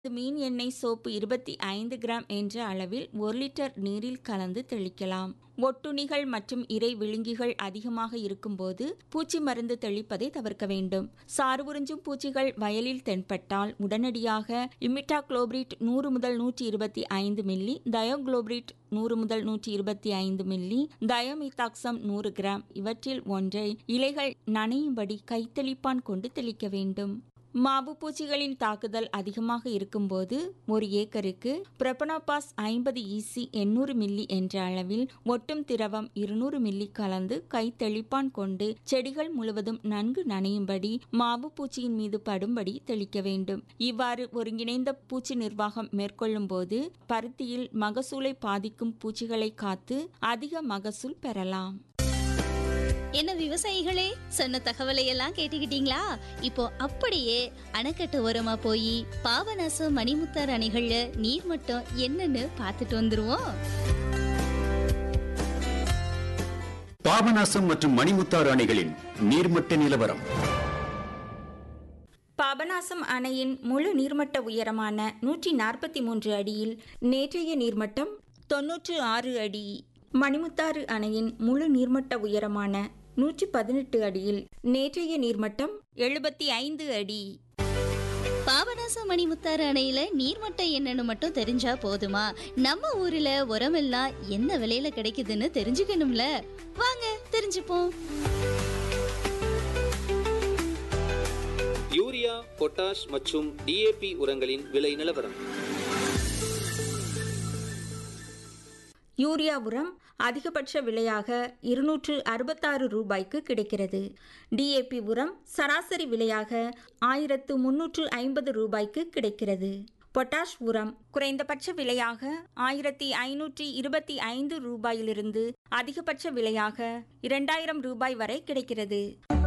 மீன் எண்ணெய் soap 25 gram என்ற அளவில் 1 லிட்டர் நீரில் கலந்து தெளிக்கலாம். ஒட்டுண்ணிகள் மற்றும் இரை விழுங்கிகள் அதிகமாக இருக்கும்போது பூச்சி மருந்து தெளிப்பதை தவிர்க்க வேண்டும். சாறு உறிஞ்சும் பூச்சிகள் வயலில் தென்பட்டால் உடனடியாக இமிடாக்ளோபிரிட் 100 முதல் 125 மில்லி, தயோக்ளோபிரிட் 100 முதல் 125 மில்லி, தயோமித்தாக்சம் 100 கிராம் இவற்றில் ஒன்றை இலைகள் நனையும்படி கைத்தெளிப்பான் கொண்டு தெளிக்க வேண்டும். மாவு பூச்சிகளின் தாக்குதல் அதிகமாக இருக்கும்போது 1 ஏக்கருக்கு புரோபனோபாஸ் 50 EC 800 மில்லி என்ற அளவில் ஒட்டும் திரவம் 200 மில்லி கலந்து கைத்தெளிப்பான் கொண்டு செடிகள் முழுவதும் நன்கு நனையும்படி மாவு பூச்சியின் மீது படும்படி தெளிக்க வேண்டும். இவ்வாறு ஒருங்கிணைந்த பூச்சி நிர்வாகம் மேற்கொள்ளும் போது பருத்தியில் மகசூலை பாதிக்கும் பூச்சிகளை காத்து அதிக மகசூல் பெறலாம். என்ன விவசாயிகளே, சொன்ன தகவலை எல்லாம் கேட்டுக்கிட்டீங்களா? இப்போ அப்படியே அணைக்கட்டு ஓரமா போய் பாபநாசம் மணிமுத்தாறு அணைகள்ல நீர்மட்டம் என்னன்னு பார்த்துட்டு வந்துருவோம். பாபநாசம் மற்றும் மணிமுத்தாறு அணைகளின் நீர்மட்ட நிலவரம். பாபநாசம் அணையின் முழு நீர்மட்ட உயரமான 143 அடியில் நேற்றைய நீர்மட்டம் 96 அடி. மணிமுத்தாறு அணையின் முழு நீர்மட்ட உயரமான 118 அடியில் நேற்றைய நீர்மட்டம் 75 அடி. பாபநாசம் மணிமுத்தாறு அணையில நீர்மட்டம் என்னன்னு மட்டும் தெரிஞ்சா போதுமா? நம்ம ஊர்ல உரமெல்லாம் என்ன விலையில கிடைக்குதுன்னு தெரிஞ்சுக்கணும்ல. வாங்க தெரிஞ்சுப்போம். யூரியா, பொட்டாஷ் மற்றும் DAP உரங்களின் விலை நிலவரம். யூரியா உரம் அதிகபட்ச விலையாக 266 ரூபாய்க்கு கிடைக்கிறது. DAP உரம் சராசரி விலையாக 1350 ரூபாய்க்கு கிடைக்கிறது. பொட்டாஷ் உரம் குறைந்தபட்ச விலையாக 1525 ரூபாயிலிருந்து அதிகபட்ச விலையாக 2000 ரூபாய் வரை கிடைக்கிறது.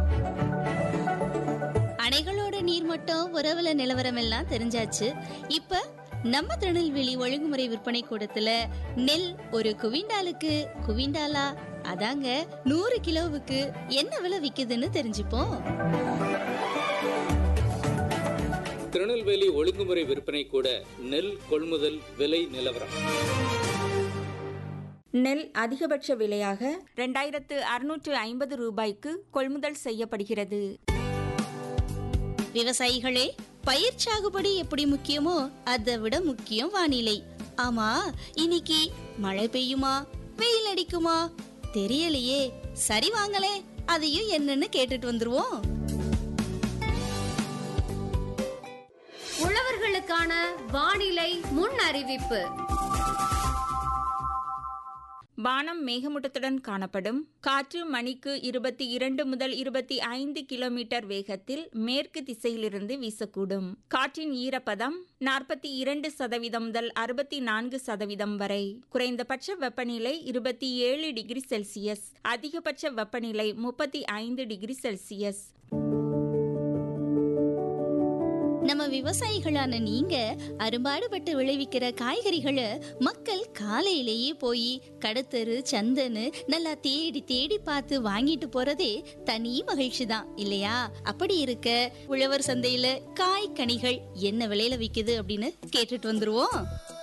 அணைகளோட நீர்மட்டம் உறவுல நிலவரம் எல்லாம் தெரிஞ்சாச்சு. இப்ப நம்ம திருநெல்வேலி ஒழுங்குமுறை விற்பனை கூடத்துல நெல் ஒரு குவிண்டாலா அதாங்க 100 கிலோவுக்கு என்ன விலை விக்குதுன்னு தெரிஞ்சுப்போம். திருநெல்வேலி ஒழுங்குமுறை விற்பனை கூட நெல் கொள்முதல் விலை நிலவரம். நெல் அதிகபட்ச விலையாக 2650 ரூபாய்க்கு கொள்முதல் செய்யப்படுகிறது. விவசாயிகளே, பயிர் சாகுபடி எப்படி முக்கியமோ அதை விட முக்கியம் வானிலை. ஆமா, இன்னைக்கு மழை பெய்யுமா வெயில் அடிக்குமா தெரியலையே. சரி வாங்களே, அதையும் என்னன்னு கேட்டுட்டு வந்துருவோம். உழவர்களுக்கான வானிலை முன் அறிவிப்பு. வானம் மேகமூட்டத்துடன் காணப்படும். காற்று மணிக்கு 22 முதல் 25 கிலோமீட்டர் வேகத்தில் மேற்கு திசையிலிருந்து வீசக்கூடும். காற்றின் ஈரப்பதம் 42% முதல் 64% வரை. குறைந்தபட்ச வெப்பநிலை 27 டிகிரி செல்சியஸ், அதிகபட்ச வெப்பநிலை 35 டிகிரி செல்சியஸ். நம்ம விவசாயிகளான நீங்க அரும்பாடுபட்டு விளைவிக்கிற காய்கறிகளை மக்கள் காலையிலேயே போய் கடத்தரு சந்தன்னு நல்லா தேடி தேடி பார்த்து வாங்கிட்டு போறதே தனி மகிழ்ச்சி தான் இல்லையா? அப்படி இருக்க உழவர் சந்தையில காய் கனிகள் என்ன விலையில விக்குது அப்படின்னு கேட்டுட்டு வந்துருவோம்.